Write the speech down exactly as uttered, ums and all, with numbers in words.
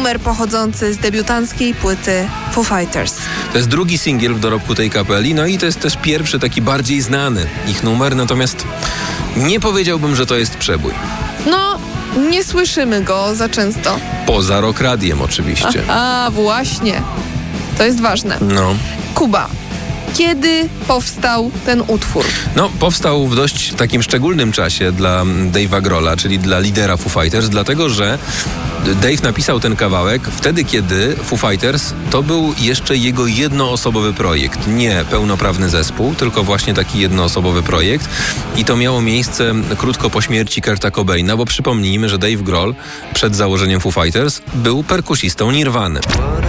numer pochodzący z debiutanckiej płyty Foo Fighters. To jest drugi singiel w dorobku tej kapeli, no i to jest też pierwszy taki bardziej znany ich numer, natomiast nie powiedziałbym, że to jest przebój. No, nie słyszymy go za często. Poza Rock Radiem oczywiście. A, właśnie. To jest ważne. No. Kuba, kiedy powstał ten utwór? No, powstał w dość takim szczególnym czasie dla Dave'a Grohla, czyli dla lidera Foo Fighters, dlatego że Dave napisał ten kawałek wtedy, kiedy Foo Fighters to był jeszcze jego jednoosobowy projekt. Nie pełnoprawny zespół, tylko właśnie taki jednoosobowy projekt. I to miało miejsce krótko po śmierci Kurta Cobaina, bo przypomnijmy, że Dave Grohl przed założeniem Foo Fighters był perkusistą Nirwany.